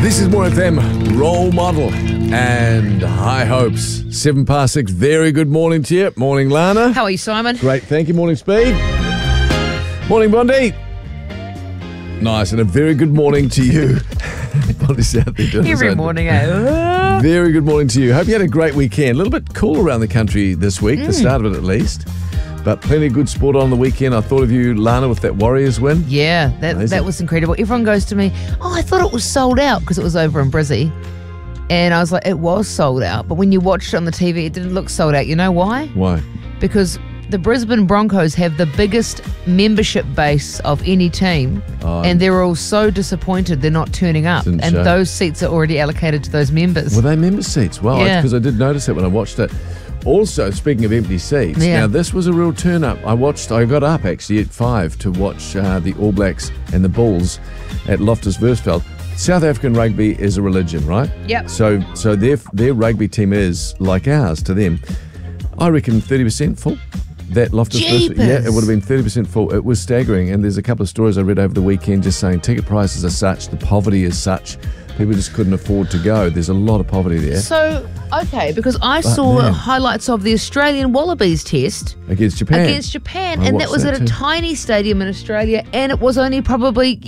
This is More FM, Role Model and High Hopes. 6:07. Very good morning to you. Morning, Lana. How are you, Simon? Great, thank you. Morning, Speed. Morning, Bondi. Nice, and a very good morning to you. Bondi's out there doing Every morning, eh? Very good morning to you. Hope you had a great weekend. A little bit cool around the country this week, the start of it at least. But plenty of good sport on the weekend. I thought of you, Lana, with that Warriors win. Yeah, that was incredible. Everyone goes to me, I thought it was sold out because it was over in Brizzy. And I was like, it was sold out. But when you watched it on the TV, it didn't look sold out. You know why? Why? Because the Brisbane Broncos have the biggest membership base of any team. And they're all so disappointed they're not turning up. And those seats are already allocated to those members. Were they member seats? Well, Yeah. because I did notice it when I watched it. Also, speaking of empty seats, now this was a real turn-up. I got up actually at 5 to watch the All Blacks and the Bulls at Loftus Versfeld. South African rugby is a religion, right? Yep. So their rugby team is like ours to them. I reckon 30% full. That Loftus Versfeld, yeah, it would have been 30% full. It was staggering, and there's a couple of stories I read over the weekend just saying ticket prices are such, the poverty is such, people just couldn't afford to go. There's a lot of poverty there. So, okay, because I saw highlights of the Australian Wallabies test Against Japan. And that was at a tiny stadium in Australia, and it was only probably,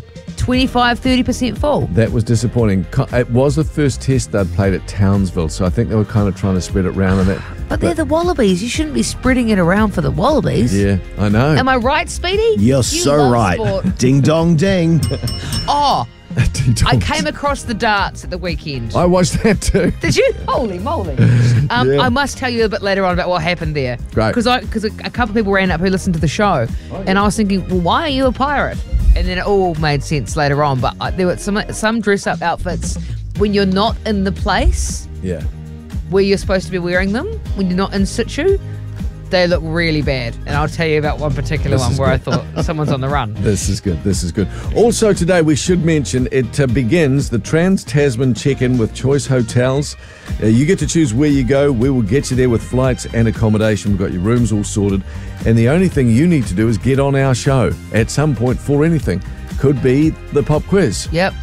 25-30% full. That was disappointing. It was the first test they'd played at Townsville, so I think they were kind of trying to spread it around. But they're the Wallabies. You shouldn't be spreading it around for the Wallabies. Yeah, I know. Am I right, Speedy? You're so right. Sport. Ding dong ding. Oh, I came across the darts at the weekend. I watched that too. Did you? Holy moly. I must tell you a bit later on about what happened there. Great. Because a couple of people ran up who listened to the show, and I was thinking, well, why are you a pirate? And then it all made sense later on. But there were some dress-up outfits when you're not in the place where you're supposed to be wearing them, when you're not in situ, they look really bad. And I'll tell you about one particular one where I thought someone's on the run. This is good. Also today we should mention it begins the Trans-Tasman check-in with Choice Hotels. You get to choose where you go. We will get you there with flights and accommodation. We've got your rooms all sorted. And the only thing you need to do is get on our show at some point for anything. Could be the pop quiz. Yep.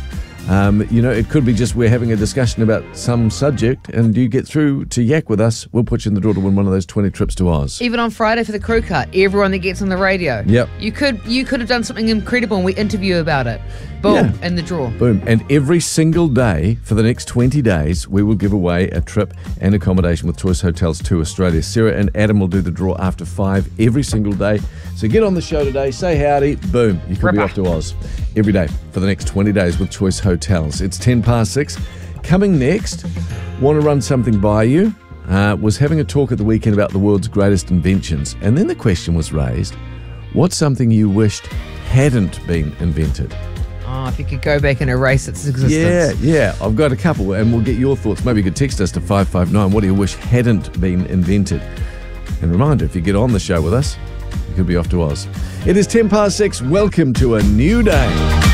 It could be just we're having a discussion about some subject and you get through to yak with us, we'll put you in the draw to win one of those 20 trips to Oz. Even on Friday for the crew cut, everyone that gets on the radio. Yep. You could have done something incredible and we interview about it. Boom, in the draw. Boom. And every single day for the next 20 days, we will give away a trip and accommodation with Choice Hotels to Australia. Sarah and Adam will do the draw after 5 every single day. So get on the show today, say howdy, boom, you could be off to Oz every day for the next 20 days with Choice Hotels. It's 6:10. Coming next, want to run something by you. Was having a talk at the weekend about the world's greatest inventions. And then the question was raised, what's something you wished hadn't been invented? Oh, if you could go back and erase its existence. Yeah. I've got a couple and we'll get your thoughts. Maybe you could text us to 559. What do you wish hadn't been invented? And reminder, if you get on the show with us, you could be off to Oz. It is 6:10. Welcome to a new day.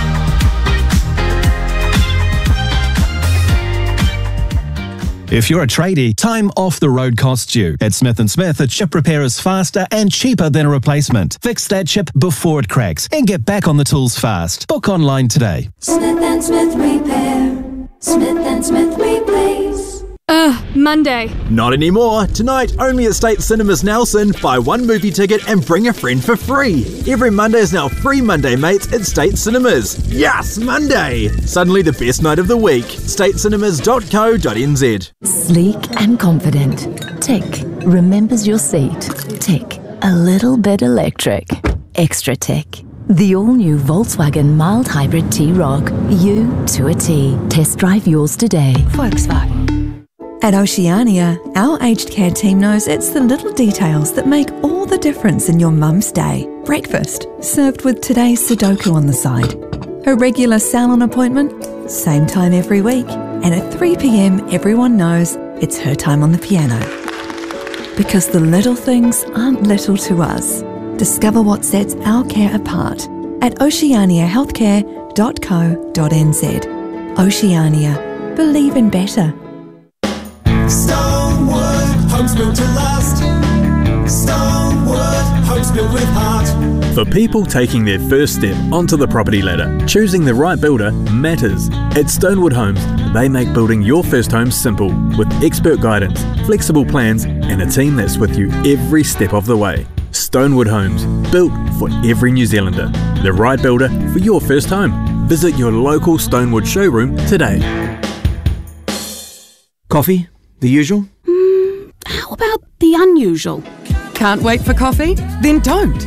If you're a tradie, time off the road costs you. At Smith & Smith, a chip repair is faster and cheaper than a replacement. Fix that chip before it cracks and get back on the tools fast. Book online today. Smith & Smith Repair. Smith & Smith Replace. Monday. Not anymore. Tonight, only at State Cinemas Nelson. Buy one movie ticket and bring a friend for free. Every Monday is now free Monday Mates at State Cinemas. Yes, Monday! Suddenly the best night of the week. statecinemas.co.nz. Sleek and confident. Tick. Remembers your seat. Tick. A little bit electric. Extra tick. The all-new Volkswagen mild hybrid T-Roc. You to a T. Test drive yours today. Volkswagen. At Oceania, our aged care team knows it's the little details that make all the difference in your mum's day. Breakfast, served with today's Sudoku on the side. A regular salon appointment, same time every week. And at 3 p.m, everyone knows it's her time on the piano. Because the little things aren't little to us. Discover what sets our care apart at oceaniahealthcare.co.nz. Oceania. Believe in better. Stonewood, homes built to last. Stonewood, homes built with heart. For people taking their first step onto the property ladder, choosing the right builder matters. At Stonewood Homes, they make building your first home simple with expert guidance, flexible plans and a team that's with you every step of the way. Stonewood Homes, built for every New Zealander. The right builder for your first home. Visit your local Stonewood showroom today. Coffee? The usual? How about the unusual? Can't wait for coffee? Then don't.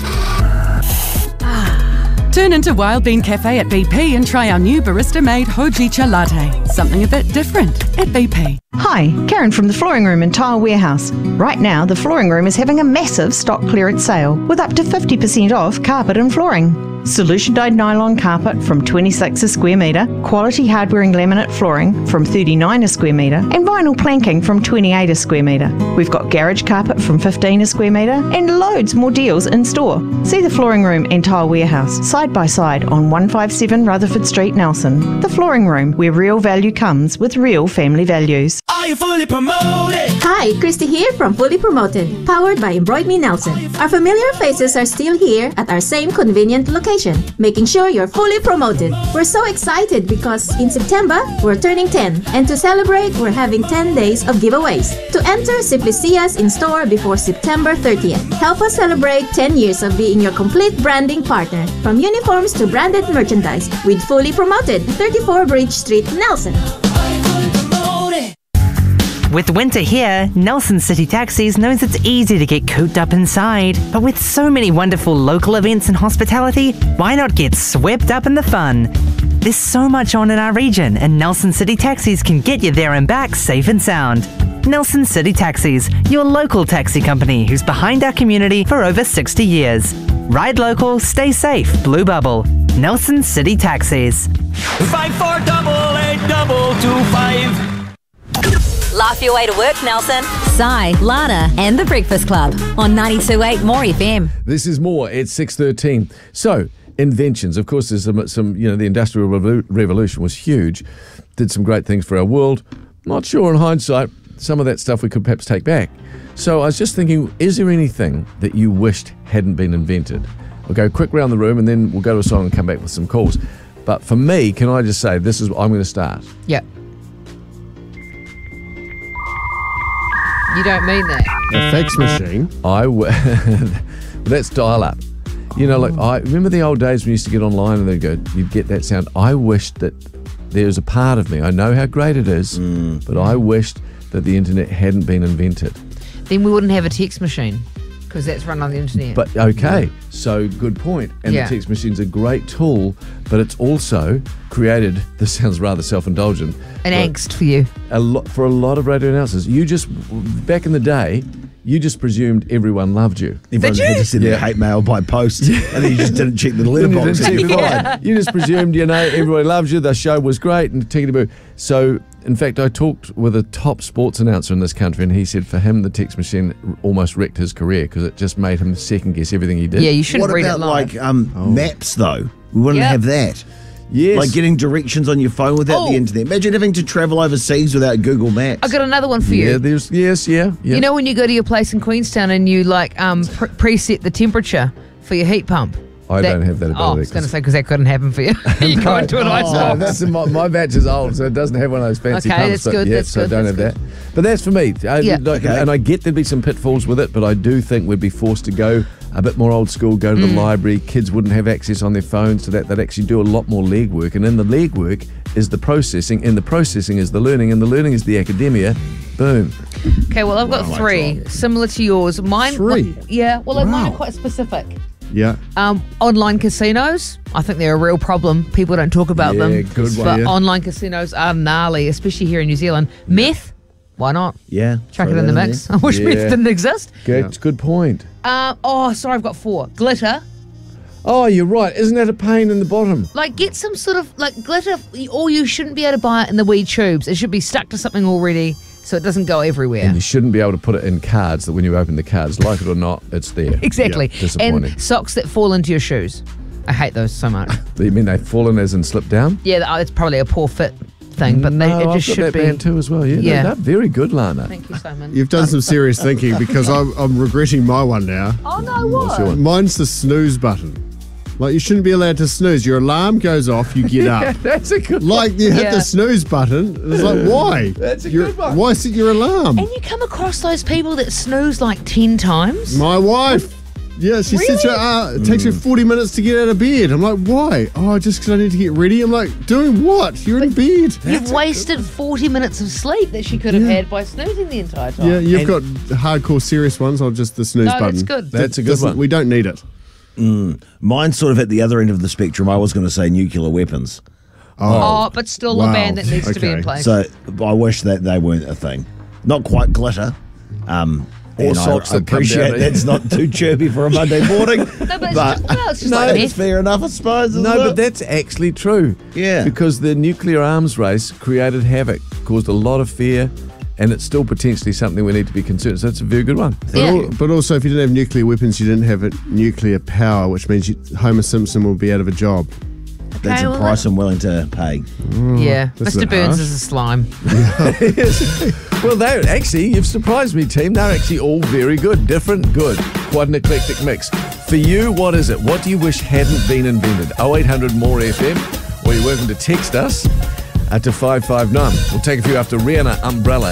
Turn into Wild Bean Cafe at BP and try our new barista-made Hojicha latte. Something a bit different at BP. Hi, Karen from the Flooring Room in Tile Warehouse. Right now, the Flooring Room is having a massive stock clearance sale with up to 50% off carpet and flooring. Solution dyed nylon carpet from 26 a square metre, quality hardware and laminate flooring from 39 a square metre, and vinyl planking from 28 a square metre. We've got garage carpet from 15 a square metre and loads more deals in store. See the Flooring Room and Tile Warehouse side by side on 157 Rutherford Street, Nelson. The Flooring Room, where real value comes with real family values. Are you fully promoted? Hi, Christy here from Fully Promoted, powered by Embroid Me Nelson. Our familiar faces are still here at our same convenient location, making sure you're fully promoted. We're so excited because in September, we're turning 10, and to celebrate, we're having 10 days of giveaways. To enter, simply see us in store before September 30th. Help us celebrate 10 years of being your complete branding partner, from uniforms to branded merchandise, with Fully Promoted, 34 Bridge Street, Nelson. With winter here, Nelson City Taxis knows it's easy to get cooped up inside. But with so many wonderful local events and hospitality, why not get swept up in the fun? There's so much on in our region, and Nelson City Taxis can get you there and back safe and sound. Nelson City Taxis, your local taxi company who's behind our community for over 60 years. Ride local, stay safe, Blue Bubble. Nelson City Taxis. 54882225. Laugh your way to work, Nelson. Sai, Lana, and The Breakfast Club on 92.8 More FM. This is more at 6:13. So, inventions. Of course, there's some the Industrial Revolution was huge. Did some great things for our world. Not sure in hindsight, some of that stuff we could perhaps take back. So I was just thinking, is there anything that you wished hadn't been invented? We'll go quick round the room and then we'll go to a song and come back with some calls. But for me, can I just say, I'm going to start. Yeah. You don't mean that. A fax machine? That's dial-up. I remember the old days when you used to get online and you'd get that sound. I wished that there's a part of me, I know how great it is, but I wished that the internet hadn't been invented. Then we wouldn't have a text machine, because that's run on the internet. But okay, so good point. And the text machine's a great tool, but it's also created, this sounds rather self-indulgent, an angst for you. For a lot of radio announcers. Back in the day, you just presumed everyone loved you. Everyone had to send their hate mail by post, and then you just didn't check the letterbox. You just presumed, everybody loves you, the show was great, and tickety-boo. So, in fact, I talked with a top sports announcer in this country, and he said for him, the text machine almost wrecked his career because it just made him second-guess everything he did. Yeah, you shouldn't read it live. What about, maps, though? We wouldn't have that. Yes. Like getting directions on your phone without the internet. Imagine having to travel overseas without Google Maps. I've got another one for you. Yeah. You know when you go to your place in Queenstown and you preset the temperature for your heat pump? I don't have that ability. I was going to say, because that couldn't happen for you. You go into an ice box. My batch is old, so it doesn't have one of those fancy pumps. That's good. That's so good. I don't have that. But that's for me. And I get there'd be some pitfalls with it, but I do think we'd be forced to go a bit more old school, go to the library. Kids wouldn't have access on their phones to that. They'd actually do a lot more legwork. And in the legwork is the processing, and the processing is the learning, and the learning is the academia. Boom. Okay, well, I've got three, similar to yours. Mine, three? Mine are quite specific. Yeah. Online casinos, I think they're a real problem. People don't talk about them. Yeah, good one. But online casinos are gnarly, especially here in New Zealand. Meth, why not? Yeah. Chuck it in the mix. I wish meth didn't exist. Good point. I've got four. Glitter. Oh, you're right. Isn't that a pain in the bottom? Like, get some sort of, glitter, or you shouldn't be able to buy it in the wee tubes. It should be stuck to something already so it doesn't go everywhere. And you shouldn't be able to put it in cards that when you open the cards, like it or not, it's there. Exactly. Yeah. Disappointing. And socks that fall into your shoes. I hate those so much. You mean they've fallen as in slip down? Yeah, it's probably a poor fit thing, but it just should be. I've got that band too as well. Yeah. They're very good, Lana. Thank you, Simon. You've done some serious thinking because I'm regretting my one now. Oh, no, what? What's your one? Mine's the snooze button. Like, you shouldn't be allowed to snooze. Your alarm goes off, you get up. That's a good Like, you hit the snooze button. It's like, why? That's a good one. Why set your alarm? And you come across those people that snooze like 10 times. My wife. Yeah, she sets her, it takes her 40 minutes to get out of bed. I'm like, why? Oh, just because I need to get ready. I'm like, doing what? You're in bed. You've wasted 40 minutes of sleep that she could have had by snoozing the entire time. Yeah, you've got hardcore serious ones or just the snooze button. That's good. That's a good one. We don't need it. Mine's sort of at the other end of the spectrum. I was going to say nuclear weapons. But still a ban that needs to be in place. So I wish that they weren't a thing. Not quite glitter. Or socks I that come appreciate down. that's not too chirpy for a Monday morning. It's just It's fair enough, I suppose. No, but that's actually true. Yeah. Because the nuclear arms race created havoc, caused a lot of fear, and it's still potentially something we need to be concerned. So that's a very good one. But also, if you didn't have nuclear weapons, you didn't have nuclear power, which means Homer Simpson will be out of a job. That's a price I'm willing to pay. Yeah, That's Mr. a bit Burns harsh. is a slime. Well, you've surprised me, team. They're actually all very good, different, good. Quite an eclectic mix. For you, what is it? What do you wish hadn't been invented? 0800 more FM, or you're welcome to text us to 559. We'll take a few after Rihanna, Umbrella.